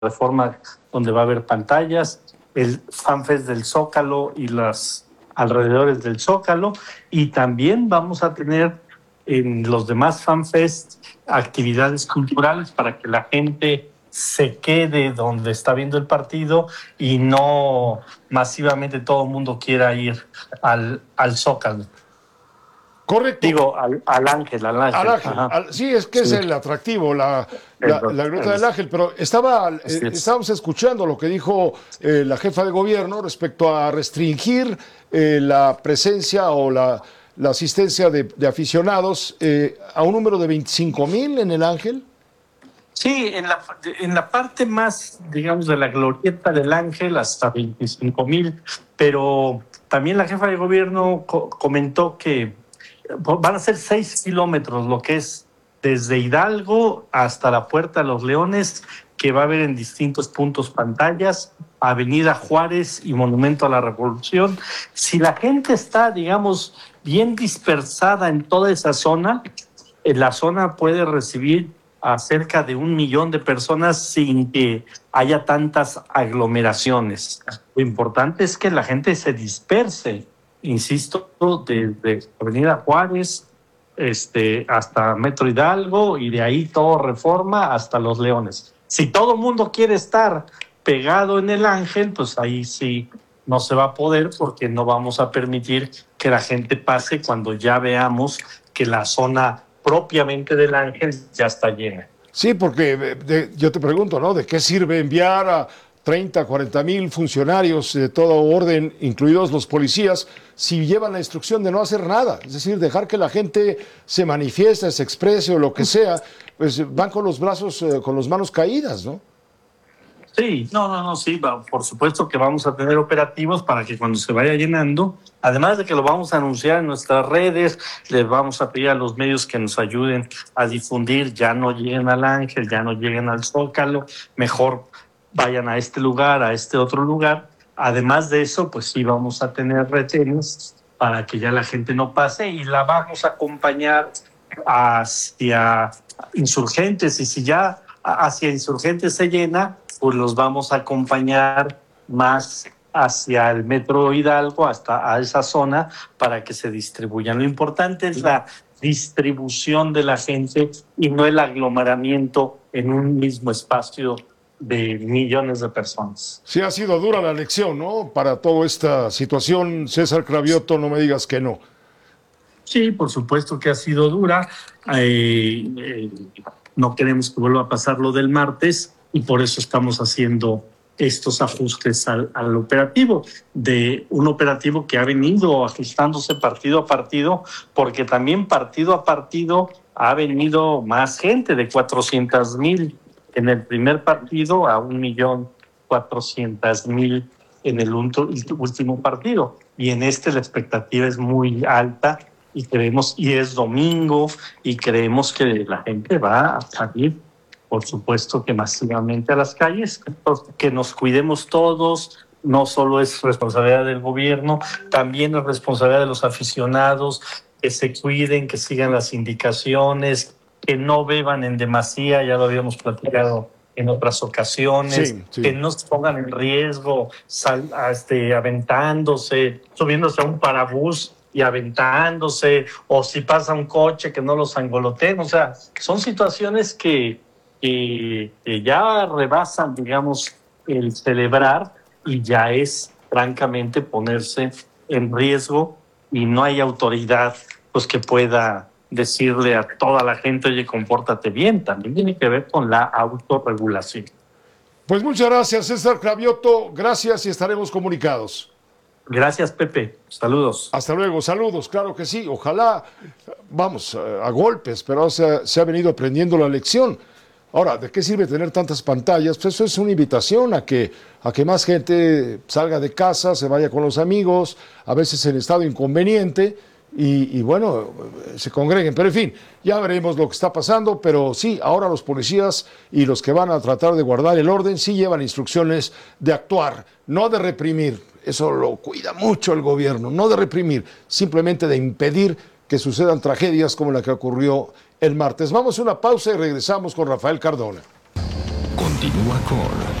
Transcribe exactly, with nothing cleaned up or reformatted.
Reforma, donde va a haber pantallas, el FanFest del Zócalo y los alrededores del Zócalo, y también vamos a tener en los demás FanFest actividades culturales para que la gente se quede donde está viendo el partido y no masivamente todo el mundo quiera ir al, al Zócalo. Correcto. Digo, al, al Ángel, al Ángel. Al Ángel. Al, sí, es que sí. Es el atractivo, la, la, la Gruta del Ángel. Pero estaba, eh, estábamos escuchando lo que dijo eh, la jefa de gobierno respecto a restringir eh, la presencia o la, la asistencia de, de aficionados eh, a un número de veinticinco mil en el Ángel. Sí, en la, en la parte más, digamos, de la glorieta del Ángel, hasta veinticinco mil, pero también la jefa de gobierno co comentó que van a ser seis kilómetros, lo que es desde Hidalgo hasta la Puerta de los Leones, que va a haber en distintos puntos pantallas, Avenida Juárez y Monumento a la Revolución. Si la gente está, digamos, bien dispersada en toda esa zona, la zona puede recibir a cerca de un millón de personas sin que haya tantas aglomeraciones. Lo importante es que la gente se disperse, insisto, desde Avenida Juárez este, hasta Metro Hidalgo y de ahí todo Reforma hasta Los Leones. Si todo el mundo quiere estar pegado en el Ángel, pues ahí sí no se va a poder, porque no vamos a permitir que la gente pase cuando ya veamos que la zona propiamente del Ángel ya está llena. Sí, porque de, yo te pregunto, ¿no? ¿De qué sirve enviar a treinta, cuarenta mil funcionarios de todo orden, incluidos los policías, si llevan la instrucción de no hacer nada? Es decir, dejar que la gente se manifieste, se exprese o lo que sea, pues van con los brazos, eh, con las manos caídas, ¿no? Sí, no, no, no, sí, va, por supuesto que vamos a tener operativos para que cuando se vaya llenando, además de que lo vamos a anunciar en nuestras redes, les vamos a pedir a los medios que nos ayuden a difundir, ya no lleguen al Ángel, ya no lleguen al Zócalo, mejor vayan a este lugar, a este otro lugar. Además de eso, pues sí vamos a tener retenes para que ya la gente no pase, y la vamos a acompañar hacia Insurgentes, y si ya hacia Insurgentes se llena, pues los vamos a acompañar más hacia el Metro Hidalgo, hasta a esa zona, para que se distribuyan. Lo importante es la distribución de la gente y no el aglomeramiento en un mismo espacio de millones de personas. Sí, ha sido dura la lección, ¿no? Para toda esta situación, César Cravioto, no me digas que no. Sí, por supuesto que ha sido dura. Eh, eh, no queremos que vuelva a pasar lo del martes, y por eso estamos haciendo estos ajustes al, al operativo, de un operativo que ha venido ajustándose partido a partido, porque también partido a partido ha venido más gente, de cuatrocientos mil en el primer partido a un millón cuatrocientos mil en el último partido, y en este la expectativa es muy alta, y creemos, y es domingo, y creemos que la gente va a salir, por supuesto que masivamente, a las calles. Que nos cuidemos todos, no solo es responsabilidad del gobierno, también es responsabilidad de los aficionados, que se cuiden, que sigan las indicaciones, que no beban en demasía, ya lo habíamos platicado en otras ocasiones, sí, sí. Que no se pongan en riesgo sal, este, aventándose, subiéndose a un parabús y aventándose, o si pasa un coche que no los angoloteen. O sea, son situaciones que, que, que ya rebasan, digamos, el celebrar, y ya es francamente ponerse en riesgo, y no hay autoridad pues que pueda decirle a toda la gente, oye, compórtate bien. También tiene que ver con la autorregulación. Pues muchas gracias, César Cravioto, gracias, y estaremos comunicados. Gracias, Pepe. Saludos. Hasta luego, saludos, claro que sí. Ojalá, vamos, a golpes, pero se, se ha venido aprendiendo la lección. Ahora, ¿de qué sirve tener tantas pantallas? Pues eso es una invitación a que, a que más gente salga de casa, se vaya con los amigos, a veces en estado inconveniente, y, y bueno, se congreguen. Pero en fin, ya veremos lo que está pasando, pero sí, ahora los policías y los que van a tratar de guardar el orden sí llevan instrucciones de actuar, no de reprimir. Eso lo cuida mucho el gobierno, no de reprimir, simplemente de impedir que sucedan tragedias como la que ocurrió el martes. Vamos a una pausa y regresamos con Rafael Cardona. Con continúa con